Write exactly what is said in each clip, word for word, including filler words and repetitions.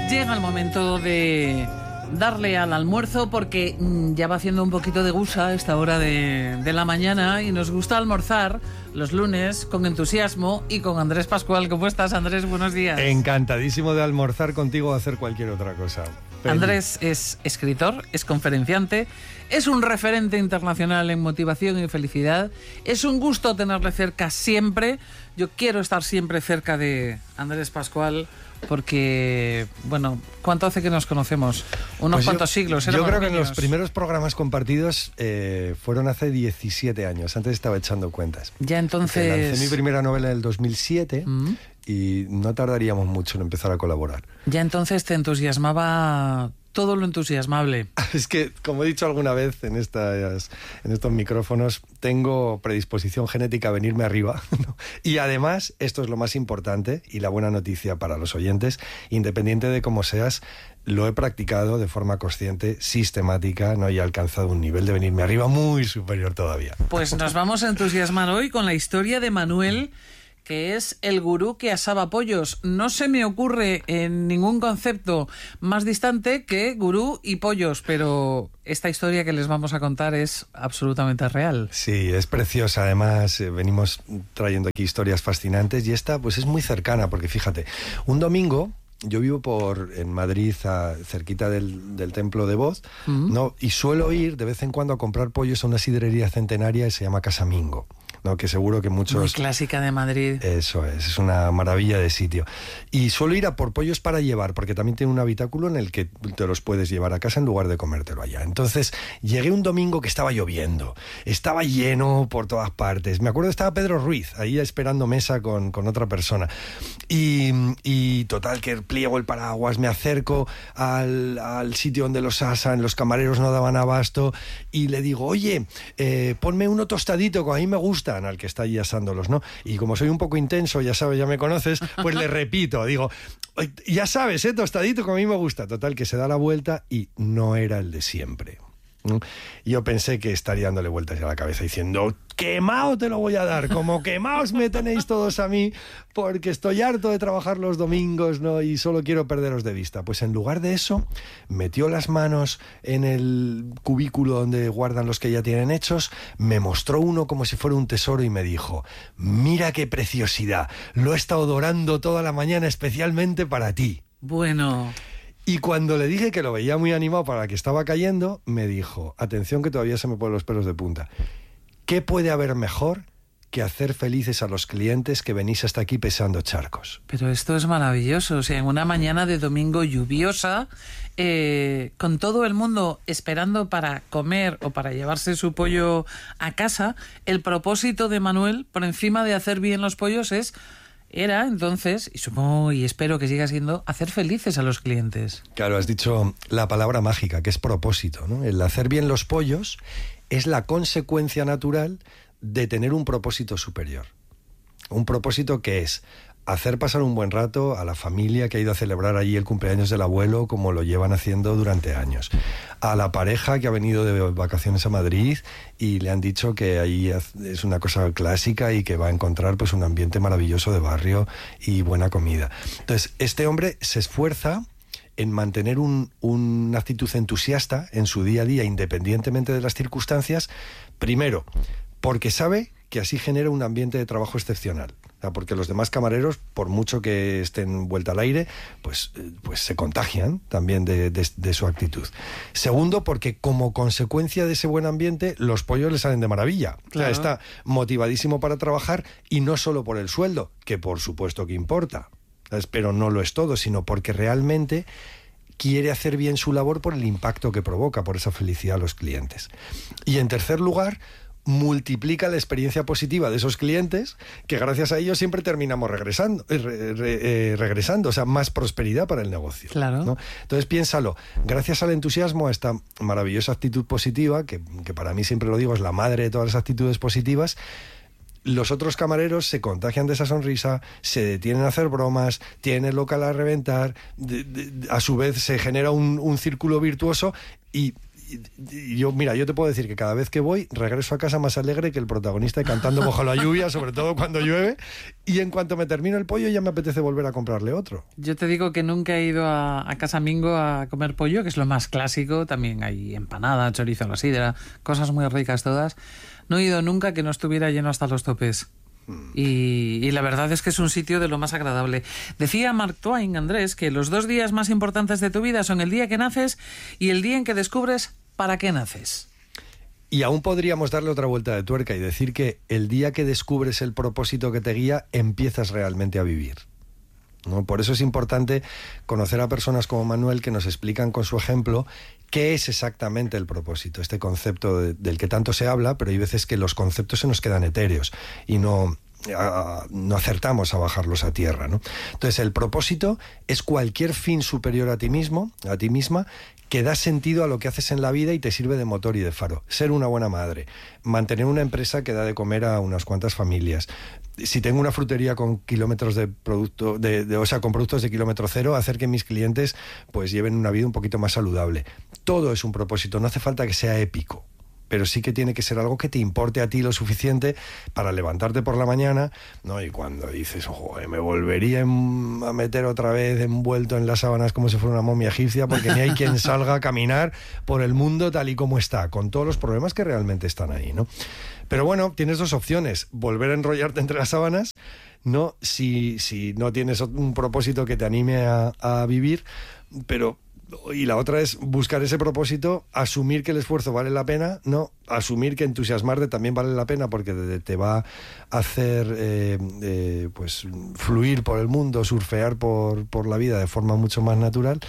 Llega el momento de darle al almuerzo porque ya va haciendo un poquito de gusa a esta hora de, de la mañana y nos gusta almorzar los lunes con entusiasmo y con Andrés Pascual. ¿Cómo estás, Andrés? Buenos días. Encantadísimo de almorzar contigo o hacer cualquier otra cosa. Feliz. Andrés es escritor, es conferenciante, es un referente internacional en motivación y felicidad. Es un gusto tenerle cerca siempre. Yo quiero estar siempre cerca de Andrés Pascual porque, bueno, ¿cuánto hace que nos conocemos? Unos pues cuantos yo, siglos. Yo creo que niños. los primeros programas compartidos eh, fueron hace diecisiete años. Antes estaba echando cuentas. Ya entonces... Lancé mi primera novela en el dos mil siete ¿Mm? y no tardaríamos mucho en empezar a colaborar. Ya entonces te entusiasmaba todo lo entusiasmable. Es que, como he dicho alguna vez en, estas, en estos micrófonos, tengo predisposición genética a venirme arriba, ¿no? Y además, esto es lo más importante y la buena noticia para los oyentes, independiente de cómo seas, lo he practicado de forma consciente, sistemática, ¿no? Y he alcanzado un nivel de venirme arriba muy superior todavía. Pues nos vamos a entusiasmar hoy con la historia de Manuel, que es el gurú que asaba pollos. No se me ocurre en ningún concepto más distante que gurú y pollos, pero esta historia que les vamos a contar es absolutamente real. Sí, es preciosa. Además, eh, venimos trayendo aquí historias fascinantes y esta pues es muy cercana, porque fíjate, un domingo... Yo vivo por en Madrid, a, cerquita del, del Templo de Voz, uh-huh. ¿no? Y suelo ir de vez en cuando a comprar pollos a una sidrería centenaria que se llama Casamingo, ¿no? Que seguro que muchos... Muy clásica de Madrid. Eso es, es una maravilla de sitio. Y suelo ir a por pollos para llevar, porque también tiene un habitáculo en el que te los puedes llevar a casa en lugar de comértelo allá. Entonces, llegué un domingo que estaba lloviendo, estaba lleno por todas partes. Me acuerdo que estaba Pedro Ruiz, ahí esperando mesa con, con otra persona. Y, y total, que pliego el paraguas, me acerco al, al sitio donde los asan, los camareros no daban abasto, y le digo, oye, eh, ponme uno tostadito, que a mí me gustan, al que está allí asándolos, ¿no? Y como soy un poco intenso, ya sabes, ya me conoces, pues le repito, digo, ya sabes, ¿eh? Tostadito, que a mí me gusta. Total, que se da la vuelta y no era el de siempre. Yo pensé que estaría dándole vueltas a la cabeza diciendo, quemado te lo voy a dar, como quemaos me tenéis todos a mí, porque estoy harto de trabajar los domingos, ¿no? Y solo quiero perderos de vista. Pues en lugar de eso, metió las manos en el cubículo donde guardan los que ya tienen hechos, me mostró uno como si fuera un tesoro y me dijo, mira qué preciosidad, lo he estado dorando toda la mañana especialmente para ti. Bueno... Y cuando le dije que lo veía muy animado para que estaba cayendo, me dijo, atención que todavía se me ponen los pelos de punta, ¿qué puede haber mejor que hacer felices a los clientes que venís hasta aquí pesando charcos? Pero esto es maravilloso, o sea, en una mañana de domingo lluviosa, eh, con todo el mundo esperando para comer o para llevarse su pollo a casa, el propósito de Manuel, por encima de hacer bien los pollos, es... Era entonces, y supongo y espero que siga siendo, hacer felices a los clientes. Claro, has dicho la palabra mágica, que es propósito, ¿no? El hacer bien los pollos es la consecuencia natural de tener un propósito superior. Un propósito que es hacer pasar un buen rato a la familia que ha ido a celebrar allí el cumpleaños del abuelo, como lo llevan haciendo durante años. A la pareja que ha venido de vacaciones a Madrid y le han dicho que ahí es una cosa clásica y que va a encontrar pues un ambiente maravilloso de barrio y buena comida. Entonces, este hombre se esfuerza en mantener un, una actitud entusiasta en su día a día, independientemente de las circunstancias, primero, porque sabe que así genera un ambiente de trabajo excepcional. O sea, porque los demás camareros, por mucho que estén vuelta al aire, pues, pues se contagian también de, de, de su actitud. Segundo, porque como consecuencia de ese buen ambiente, los pollos le salen de maravilla. Claro. O sea, está motivadísimo para trabajar y no solo por el sueldo, que por supuesto que importa, ¿sabes? Pero no lo es todo, sino porque realmente quiere hacer bien su labor por el impacto que provoca, por esa felicidad a los clientes. Y en tercer lugar, multiplica la experiencia positiva de esos clientes, que gracias a ellos siempre terminamos regresando, eh, re, re, eh, regresando, o sea, más prosperidad para el negocio. Claro. ¿no? Entonces piénsalo, gracias al entusiasmo, a esta maravillosa actitud positiva, que, que para mí siempre lo digo, es la madre de todas las actitudes positivas, los otros camareros se contagian de esa sonrisa, se detienen a hacer bromas, tienen el local a reventar, de, de, a su vez se genera un, un círculo virtuoso y y yo, mira, yo te puedo decir que cada vez que voy, regreso a casa más alegre que el protagonista cantando bajo la lluvia, sobre todo cuando llueve, y en cuanto me termino el pollo ya me apetece volver a comprarle otro. Yo te digo que nunca he ido a, a Casa Mingo a comer pollo, que es lo más clásico. También hay empanada, chorizo a la sidra, cosas muy ricas todas. No he ido nunca que no estuviera lleno hasta los topes. Y, y la verdad es que es un sitio de lo más agradable. Decía Mark Twain, Andrés, que los dos días más importantes de tu vida son el día que naces y el día en que descubres para qué naces. Y aún podríamos darle otra vuelta de tuerca y decir que el día que descubres el propósito que te guía, empiezas realmente a vivir, ¿no? Por eso es importante conocer a personas como Manuel que nos explican con su ejemplo qué es exactamente el propósito, este concepto de, del que tanto se habla, pero hay veces que los conceptos se nos quedan etéreos y no, a, no acertamos a bajarlos a tierra, ¿no? Entonces, el propósito es cualquier fin superior a ti mismo, a ti misma, que da sentido a lo que haces en la vida y te sirve de motor y de faro. Ser una buena madre, mantener una empresa que da de comer a unas cuantas familias. Si tengo una frutería con kilómetros de producto, de, de, o sea, con productos de kilómetro cero, hacer que mis clientes pues lleven una vida un poquito más saludable. Todo es un propósito, no hace falta que sea épico, pero sí que tiene que ser algo que te importe a ti lo suficiente para levantarte por la mañana, ¿no? Y cuando dices, joder, me volvería en, a meter otra vez envuelto en las sábanas como si fuera una momia egipcia, porque ni hay quien salga a caminar por el mundo tal y como está, con todos los problemas que realmente están ahí, ¿no? Pero bueno, tienes dos opciones: volver a enrollarte entre las sábanas, ¿no? Si, si no tienes un propósito que te anime a, a vivir, pero... Y la otra es buscar ese propósito, asumir que el esfuerzo vale la pena, no, asumir que entusiasmarte también vale la pena porque te, te va a hacer eh, eh, pues fluir por el mundo, surfear por, por la vida de forma mucho más natural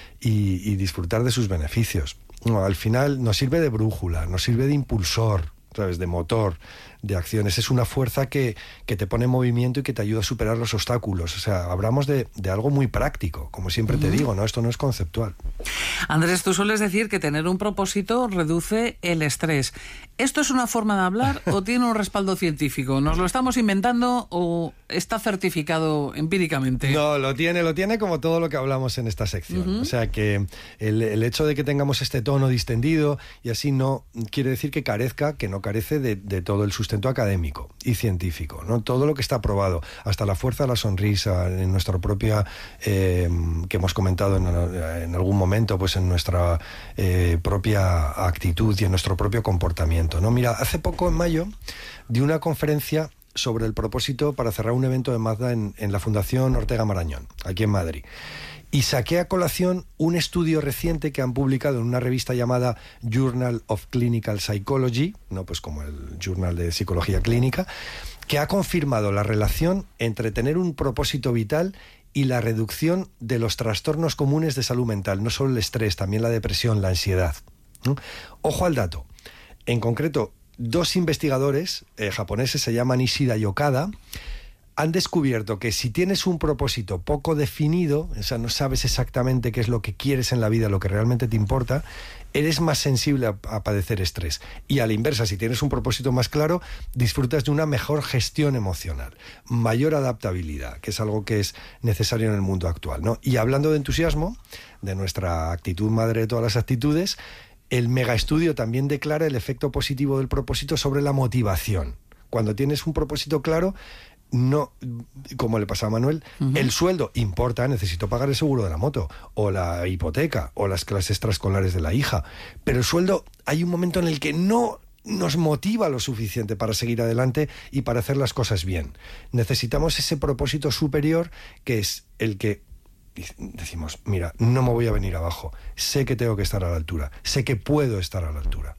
y, y disfrutar de sus beneficios. No, al final nos sirve de brújula, nos sirve de impulsor, ¿sabes? De motor, de acciones. Es una fuerza que, que te pone en movimiento y que te ayuda a superar los obstáculos. O sea, hablamos de, de algo muy práctico, como siempre te digo, ¿no? Esto no es conceptual. Andrés, tú sueles decir que tener un propósito reduce el estrés. ¿Esto es una forma de hablar o tiene un respaldo científico? ¿Nos lo estamos inventando o está certificado empíricamente? No, lo tiene, lo tiene como todo lo que hablamos en esta sección. Uh-huh. O sea, que el, el hecho de que tengamos este tono distendido y así no quiere decir que carezca, que no carece de, de todo el sustento académico y científico, ¿no? Todo lo que está probado, hasta la fuerza de la sonrisa, en nuestra propia, eh, que hemos comentado en, en algún momento, pues en nuestra eh, propia actitud y en nuestro propio comportamiento, ¿no? Mira, hace poco, en mayo, di una conferencia sobre el propósito para cerrar un evento de Mazda en, en la Fundación Ortega Marañón, aquí en Madrid. Y saqué a colación un estudio reciente que han publicado en una revista llamada Journal of Clinical Psychology, no pues como el Journal de Psicología Clínica, que ha confirmado la relación entre tener un propósito vital y la reducción de los trastornos comunes de salud mental, no solo el estrés, también la depresión, la ansiedad, ¿no? Ojo al dato. En concreto, dos investigadores eh, japoneses, se llaman Ishida y Okada, han descubierto que si tienes un propósito poco definido, o sea, no sabes exactamente qué es lo que quieres en la vida, lo que realmente te importa, eres más sensible a, a padecer estrés. Y a la inversa, si tienes un propósito más claro, disfrutas de una mejor gestión emocional, mayor adaptabilidad, que es algo que es necesario en el mundo actual, ¿no? Y hablando de entusiasmo, de nuestra actitud madre de todas las actitudes, el megaestudio también declara el efecto positivo del propósito sobre la motivación. Cuando tienes un propósito claro, no, como le pasaba a Manuel, uh-huh. El sueldo importa, necesito pagar el seguro de la moto, o la hipoteca, o las clases extraescolares de la hija, pero el sueldo, hay un momento en el que no nos motiva lo suficiente para seguir adelante y para hacer las cosas bien. Necesitamos ese propósito superior que es el que decimos, mira, no me voy a venir abajo, sé que tengo que estar a la altura, sé que puedo estar a la altura.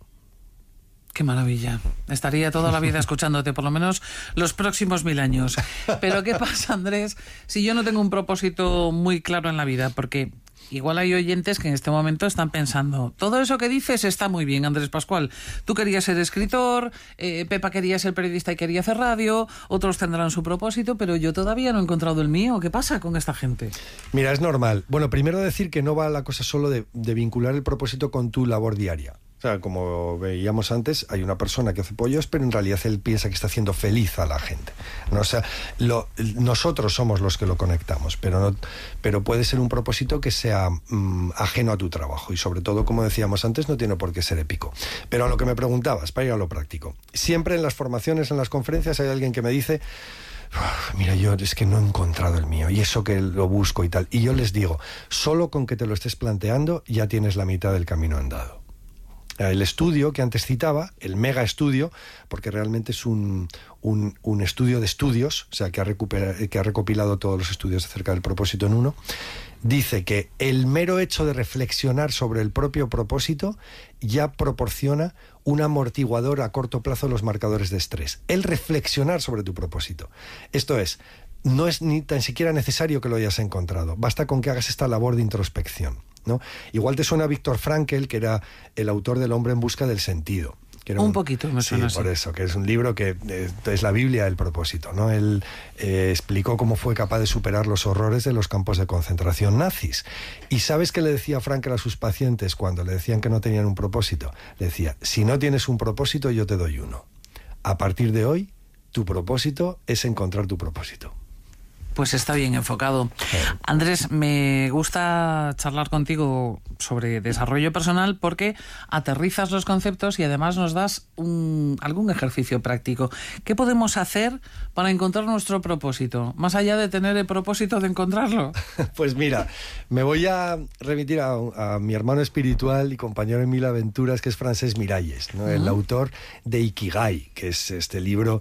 Qué maravilla. Estaría toda la vida escuchándote, por lo menos los próximos mil años. Pero ¿qué pasa, Andrés, si yo no tengo un propósito muy claro en la vida? Porque igual hay oyentes que en este momento están pensando, todo eso que dices está muy bien, Andrés Pascual. Tú querías ser escritor, eh, Pepa quería ser periodista y quería hacer radio, otros tendrán su propósito, pero yo todavía no he encontrado el mío. ¿Qué pasa con esta gente? Mira, es normal. Bueno, primero decir que no va la cosa solo de, de vincular el propósito con tu labor diaria. O sea, como veíamos antes, hay una persona que hace pollos, pero en realidad él piensa que está haciendo feliz a la gente, ¿no? O sea, lo, nosotros somos los que lo conectamos, pero, no, pero puede ser un propósito que sea mmm, ajeno a tu trabajo y sobre todo, como decíamos antes, no tiene por qué ser épico. Pero a lo que me preguntabas, para ir a lo práctico, siempre en las formaciones, en las conferencias, hay alguien que me dice: mira, yo es que no he encontrado el mío y eso que lo busco y tal. Y yo les digo, solo con que te lo estés planteando ya tienes la mitad del camino andado. El estudio que antes citaba, el mega estudio, porque realmente es un, un, un estudio de estudios, o sea, que ha, que ha recopilado todos los estudios acerca del propósito en uno, dice que el mero hecho de reflexionar sobre el propio propósito ya proporciona un amortiguador a corto plazo de los marcadores de estrés. El reflexionar sobre tu propósito. Esto es, no es ni tan siquiera necesario que lo hayas encontrado, basta con que hagas esta labor de introspección, ¿no? Igual te suena Viktor Frankl, que era el autor del Hombre en busca del sentido. Que era un, un poquito me suena sí, por así. eso, que es un libro que eh, es la Biblia del propósito, ¿no? Él eh, explicó cómo fue capaz de superar los horrores de los campos de concentración nazis. ¿Y sabes qué le decía Frankl a sus pacientes cuando le decían que no tenían un propósito? Le decía, si no tienes un propósito, yo te doy uno. A partir de hoy, tu propósito es encontrar tu propósito. Pues está bien enfocado. Andrés, me gusta charlar contigo sobre desarrollo personal porque aterrizas los conceptos y además nos das un, algún ejercicio práctico. ¿Qué podemos hacer para encontrar nuestro propósito? Más allá de tener el propósito de encontrarlo. Pues mira, me voy a remitir a, a mi hermano espiritual y compañero en mil aventuras, que es Francesc Miralles, ¿no? Uh-huh. El autor de Ikigai, que es este libro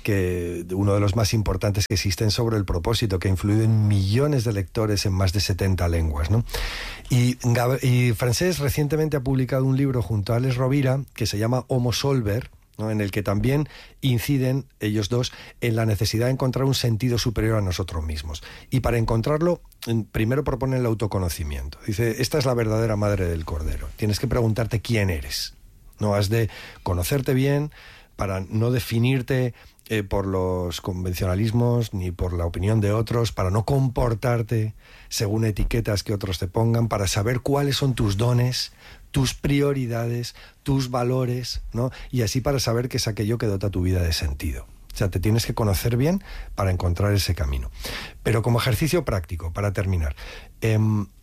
que uno de los más importantes que existen sobre el propósito, que ha influido en millones de lectores en más de setenta lenguas, ¿no? Y, y Francesc recientemente ha publicado un libro junto a Alex Rovira que se llama Homo Solver, ¿no? En el que también inciden ellos dos en la necesidad de encontrar un sentido superior a nosotros mismos. Y para encontrarlo, primero proponen el autoconocimiento. Dice, esta es la verdadera madre del cordero. Tienes que preguntarte quién eres, ¿no? Has de conocerte bien para no definirte Eh, por los convencionalismos ni por la opinión de otros, para no comportarte según etiquetas que otros te pongan, para saber cuáles son tus dones, tus prioridades, tus valores, ¿no? Y así para saber qué es aquello que dota tu vida de sentido. O sea, te tienes que conocer bien para encontrar ese camino. Pero como ejercicio práctico, para terminar, eh,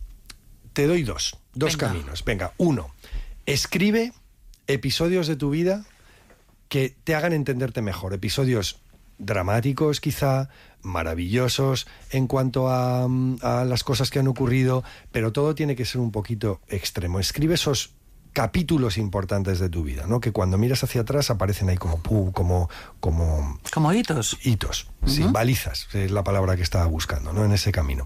te doy dos, dos Venga. caminos. Venga, uno, escribe episodios de tu vida que te hagan entenderte mejor, episodios dramáticos quizá, maravillosos en cuanto a, a las cosas que han ocurrido, pero todo tiene que ser un poquito extremo. Escribe esos capítulos importantes de tu vida, ¿no? Que cuando miras hacia atrás aparecen ahí como pu, como como como hitos. Hitos, uh-huh. Sí, balizas, es la palabra que estaba buscando, ¿no? En ese camino.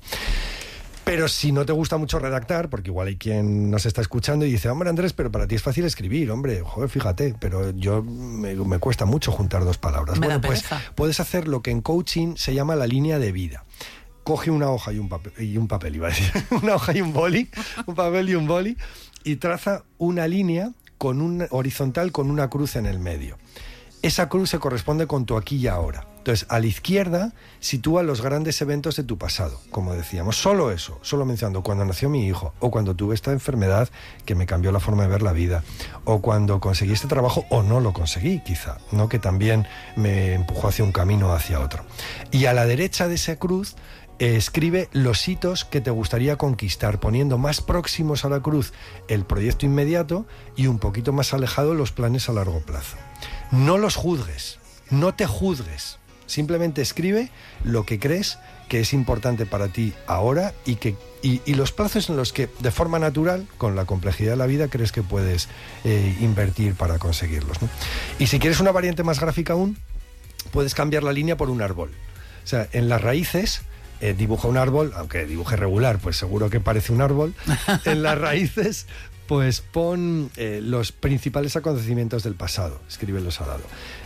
Pero si no te gusta mucho redactar, porque igual hay quien nos está escuchando y dice, hombre Andrés, pero para ti es fácil escribir, hombre, joder, fíjate, pero yo me, me cuesta mucho juntar dos palabras. Me bueno, da pues pereza. Puedes hacer lo que en coaching se llama la línea de vida. Coge una hoja y un papel, y un papel iba a decir, una hoja y un boli, un papel y un boli, y traza una línea con un horizontal con una cruz en el medio. Esa cruz se corresponde con tu aquí y ahora. Entonces, a la izquierda sitúa los grandes eventos de tu pasado, como decíamos. Solo eso, solo mencionando cuando nació mi hijo, o cuando tuve esta enfermedad que me cambió la forma de ver la vida, o cuando conseguí este trabajo o no lo conseguí, quizá, ¿no? Que también me empujó hacia un camino o hacia otro. Y a la derecha de esa cruz eh, escribe los hitos que te gustaría conquistar, poniendo más próximos a la cruz el proyecto inmediato y un poquito más alejado los planes a largo plazo. No los juzgues, no te juzgues. Simplemente escribe lo que crees que es importante para ti ahora y, que, y, y los plazos en los que de forma natural, con la complejidad de la vida, crees que puedes eh, invertir para conseguirlos, ¿no? Y si quieres una variante más gráfica aún, puedes cambiar la línea por un árbol. O sea, en las raíces eh, dibuja un árbol, aunque dibuje regular, pues seguro que parece un árbol. En las raíces, pues pon eh, los principales acontecimientos del pasado, escríbelos al lado.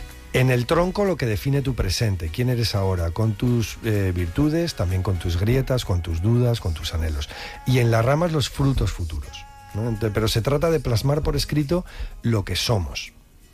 En el tronco lo que define tu presente, quién eres ahora, con tus eh, virtudes, también con tus grietas, con tus dudas, con tus anhelos. Y en las ramas los frutos futuros, ¿no? Entonces, pero se trata de plasmar por escrito lo que somos.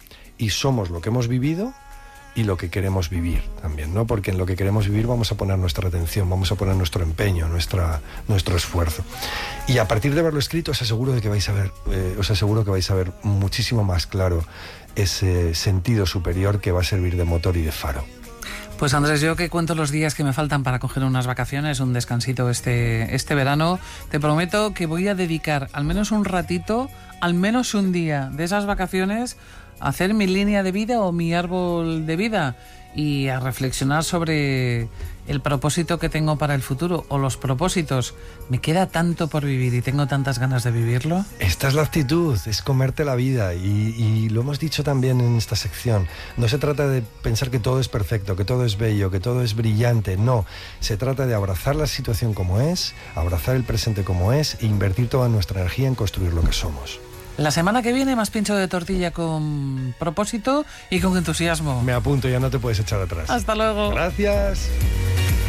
Y somos lo que hemos vivido y lo que queremos vivir también, ¿no? Porque en lo que queremos vivir vamos a poner nuestra atención, vamos a poner nuestro empeño, nuestra, nuestro esfuerzo. Y a partir de verlo escrito os aseguro de que vais a ver, eh, os aseguro que vais a ver muchísimo más claro ese sentido superior que va a servir de motor y de faro. Pues Andrés, yo que cuento los días que me faltan para coger unas vacaciones, un descansito este, este verano, te prometo que voy a dedicar al menos un ratito, al menos un día de esas vacaciones a hacer mi línea de vida o mi árbol de vida y a reflexionar sobre el propósito que tengo para el futuro o los propósitos. ¿Me queda tanto por vivir y tengo tantas ganas de vivirlo? Esta es la actitud, es comerte la vida y, y lo hemos dicho también en esta sección. No se trata de pensar que todo es perfecto, que todo es bello, que todo es brillante, no. Se trata de abrazar la situación como es, abrazar el presente como es e invertir toda nuestra energía en construir lo que somos. La semana que viene más pincho de tortilla con propósito y con entusiasmo. Me apunto, ya no te puedes echar atrás. Hasta luego. Gracias.